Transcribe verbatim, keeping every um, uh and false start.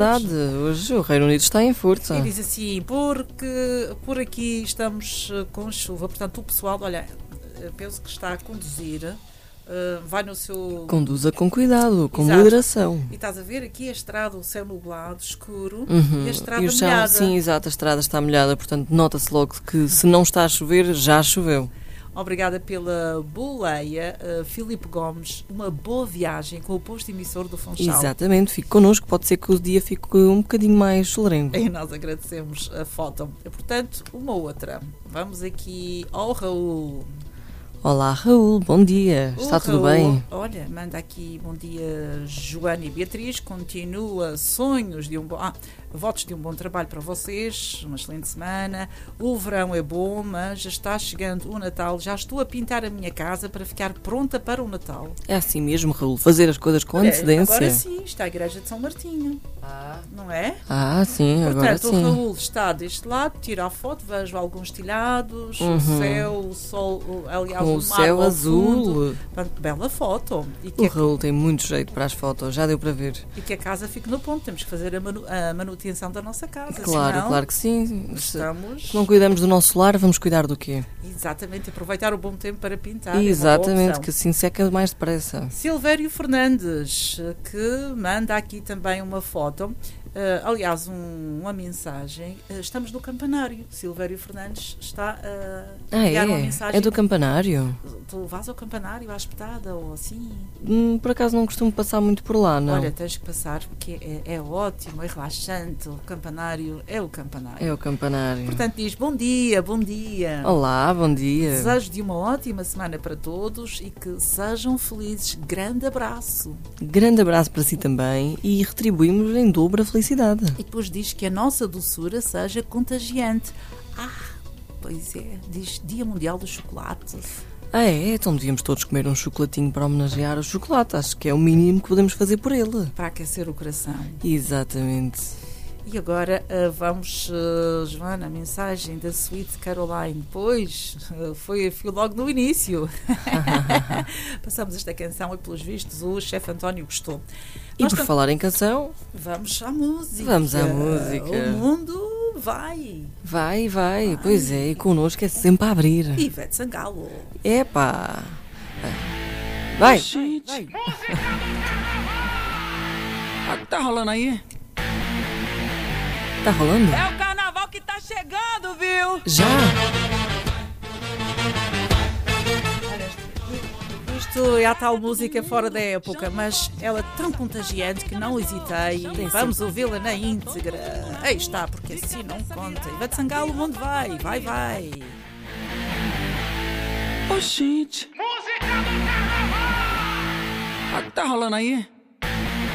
Verdade, hoje o Reino Unido está em força. E diz assim, porque por aqui estamos com chuva, portanto o pessoal, olha, penso que está a conduzir, uh, vai no seu... Conduza com cuidado, com Exato. moderação. E estás a ver aqui a estrada, o céu nublado, escuro, Uhum. e a estrada e o chão, molhada. sim, exato, a estrada está molhada, portanto nota-se logo que se não está a chover, já choveu. Obrigada pela boleia, uh, Filipe Gomes. Uma boa viagem com o posto emissor do Funchal. Exatamente, fique connosco, pode ser que o dia fique um bocadinho mais solarengo. E nós agradecemos a foto. Portanto, uma outra. Vamos aqui ao Raul. Olá Raul, bom dia, O está tudo Raul, bem? Olha, manda aqui bom dia Joana e Beatriz, continua sonhos de um bom... Ah, votos de um bom trabalho para vocês, uma excelente semana. O verão é bom, mas já está chegando o Natal, já estou a pintar a minha casa para ficar pronta para o Natal. É assim mesmo, Raul, fazer as coisas com Olha, antecedência. agora sim, está a igreja de São Martinho, Ah, não é? ah sim, agora Portanto, sim. o Raul está deste lado, tira a foto, vejo alguns telhados, Uhum. o céu, o sol, o- aliás, Com o o mar céu ao azul. fundo. Portanto, bela foto. E que, O a, Raul tem muito jeito para as fotos, já deu para ver. e que a casa fique no ponto. Temos que fazer a, manu, a manutenção da nossa casa. Claro, senão, claro que sim. Se, Estamos... se não cuidamos do nosso lar, vamos cuidar do quê? Exatamente, aproveitar o bom tempo para pintar. é uma boa Exatamente, opção. que assim seca mais depressa. Silvério Fernandes, que manda aqui também uma foto, uh, aliás, um, uma mensagem. Uh, estamos no campanário. Silvério Fernandes está a Ah, enviar uma é? mensagem. É do campanário? Tu vais ao campanário, à espetada ou assim? Hum, por acaso não costumo passar muito por lá, não. Olha, tens que passar porque é, é ótimo, é relaxante. O campanário é o campanário. É o campanário. Portanto, diz bom dia, bom dia. Olá, bom dia. Desejo de uma ótima semana para todos e que sejam felizes. Grande abraço. Grande abraço para si também e retribuímos em dobro a felicidade. E depois diz que a nossa doçura seja contagiante. Ah, pois é, diz Dia Mundial do Chocolate. Ah é? Então devíamos todos comer um chocolatinho para homenagear o chocolate. Acho que é o mínimo que podemos fazer por ele. Para aquecer o coração. Exatamente. E agora uh, vamos, uh, Joana, a mensagem da Sweet Caroline. Pois, uh, foi, foi logo no início. Passamos esta canção e, pelos vistos, o chefe António gostou. E Nós por tam- falar em canção, Vamos à música. Vamos à música. O mundo vai. vai, vai. Pois é, e connosco é sempre a abrir. Ivete Sangalo. Epá. Vai. Gente, vai. o que tá rolando aí? Tá rolando? É o carnaval que tá chegando, viu? Já? Isto é a tal música fora da época, mas ela é tão contagiante que não hesitei. Tem Vamos ouvi-la na íntegra. Aí está, porque assim não conta. Ivete Sangalo, onde vai? Vai, vai. Ô, gente. O que tá rolando aí?